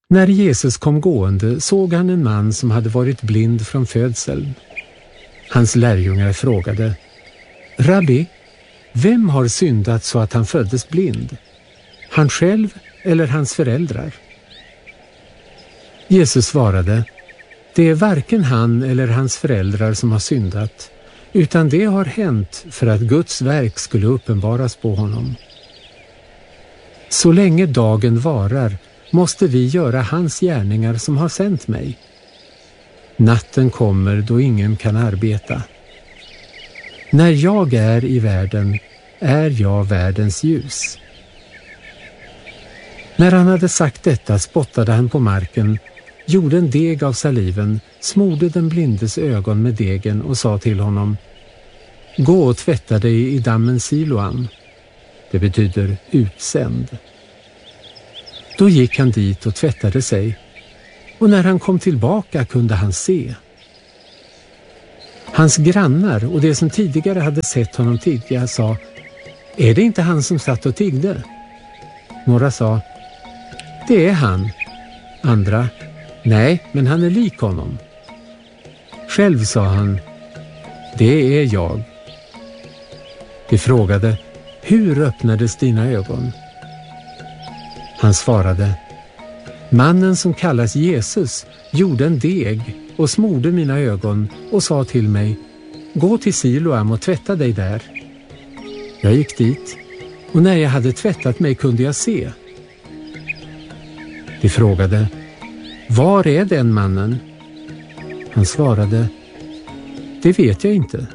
När Jesus kom gående såg han en man som hade varit blind från födseln. Hans lärjungar frågade: Rabbi, vem har syndat så att han föddes blind? Han själv eller hans föräldrar? Jesus svarade: Det är varken han eller hans föräldrar som har syndat, utan det har hänt för att Guds verk skulle uppenbaras på honom. Så länge dagen varar måste vi göra hans gärningar som har sänt mig. Natten kommer då ingen kan arbeta. När jag är i världen är jag världens ljus. När han hade sagt detta spottade han på marken, gjorde en deg av saliven, smorde den blindes ögon med degen och sa till honom: Gå och tvätta dig i dammen Siloam. Det betyder utsänd. Då gick han dit och tvättade sig, och när han kom tillbaka kunde han se. Hans grannar och de som tidigare hade sett honom tigga sa: Är det inte han som satt och tiggde? Några sa: Det är han. Andra: Nej, men han är lik honom. Själv sa han: Det är jag. De frågade: Hur öppnades dina ögon? Han svarade: Mannen som kallas Jesus gjorde en deg och smorde mina ögon och sa till mig: Gå till Siloam och tvätta dig där. Jag gick dit, och när jag hade tvättat mig kunde jag se. De frågade: Var är den mannen? Han svarade: Det vet jag inte.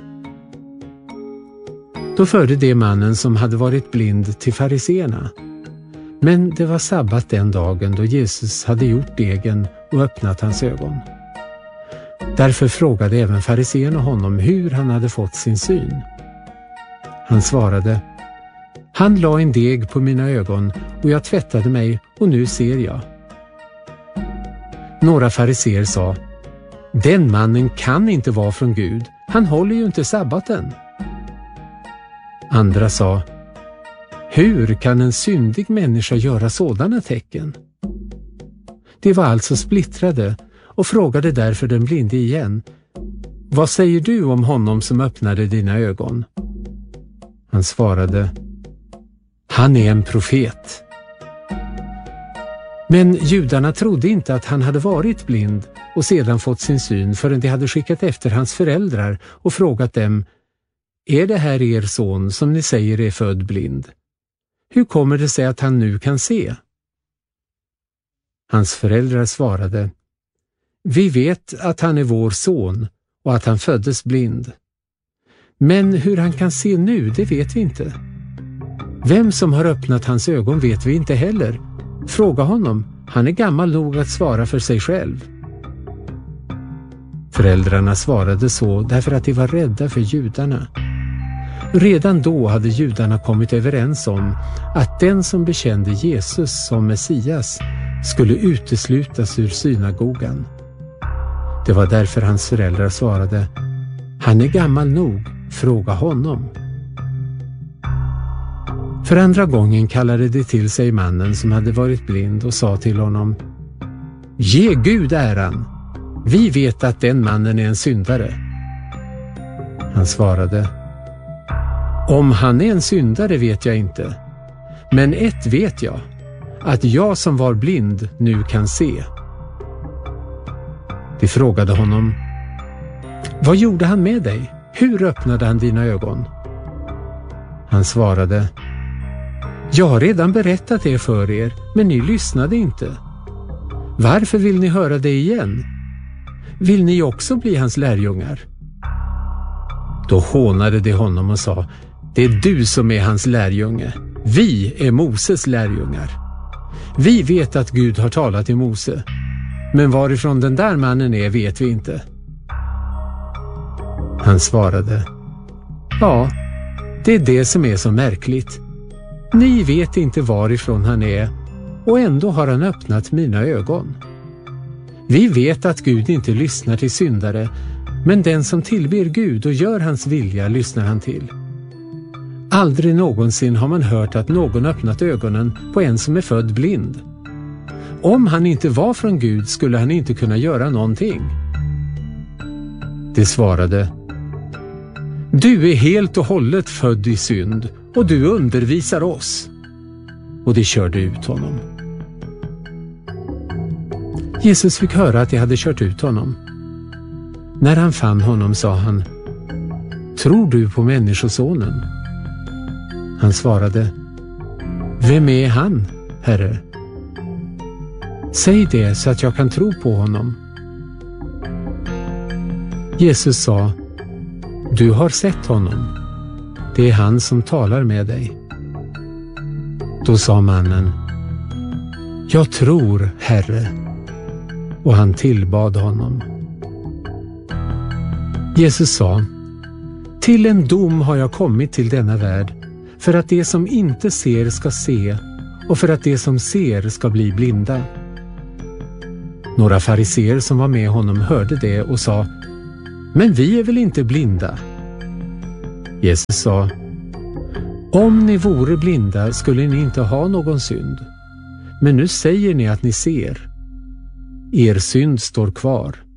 Då förde de mannen som hade varit blind till fariseerna. Men det var sabbat den dagen då Jesus hade gjort degen och öppnat hans ögon. Därför frågade även fariseerna honom hur han hade fått sin syn. Han svarade: Han la en deg på mina ögon och jag tvättade mig och nu ser jag. Några fariseer sa: Den mannen kan inte vara från Gud, han håller ju inte sabbaten. Andra sa: Hur kan en syndig människa göra sådana tecken? De var alltså splittrade och frågade därför den blinde igen: Vad säger du om honom som öppnade dina ögon? Han svarade: Han är en profet. Men judarna trodde inte att han hade varit blind och sedan fått sin syn förrän de hade skickat efter hans föräldrar och frågat dem: Är det här er son som ni säger är född blind? Hur kommer det sig att han nu kan se? Hans föräldrar svarade: Vi vet att han är vår son och att han föddes blind. Men hur han kan se nu, det vet vi inte. Vem som har öppnat hans ögon vet vi inte heller. Fråga honom, han är gammal nog att svara för sig själv. Föräldrarna svarade så därför att de var rädda för judarna. Redan då hade judarna kommit överens om att den som bekände Jesus som Messias skulle uteslutas ur synagogan. Det var därför hans föräldrar svarade: Han är gammal nog, fråga honom. För andra gången kallade de till sig mannen som hade varit blind och sa till honom: Ge Gud äran, vi vet att den mannen är en syndare. Han svarade: Om han är en syndare vet jag inte, men ett vet jag, att jag som var blind nu kan se. De frågade honom: Vad gjorde han med dig? Hur öppnade han dina ögon? Han svarade: Jag har redan berättat det för er, men ni lyssnade inte. Varför vill ni höra det igen? Vill ni också bli hans lärjungar? Då hånade de honom och sa: Det är du som är hans lärjunge. Vi är Moses lärjungar. Vi vet att Gud har talat till Mose, men varifrån den där mannen är vet vi inte. Han svarade: Ja, det är det som är så märkligt. Ni vet inte varifrån han är, och ändå har han öppnat mina ögon. Vi vet att Gud inte lyssnar till syndare, men den som tillber Gud och gör hans vilja lyssnar han till. Aldrig någonsin har man hört att någon öppnat ögonen på en som är född blind. om han inte var från Gud skulle han inte kunna göra någonting. De svarade: du är helt och hållet född i synd och du undervisar oss. Och de körde ut honom. Jesus fick höra att de hade kört ut honom. När han fann honom sa han: tror du på Människosonen? Han svarade: vem är han, Herre? Säg det så att jag kan tro på honom. Jesus sa: du har sett honom. Det är han som talar med dig. Då sa mannen: jag tror, Herre. Och han tillbad honom. Jesus sa: till en dom har jag kommit till denna värld, för att det som inte ser ska se och för att det som ser ska bli blinda. Några fariseer som var med honom hörde det och sa: men vi är väl inte blinda? Jesus sa: om ni vore blinda skulle ni inte ha någon synd. Men nu säger ni att ni ser. Er synd står kvar.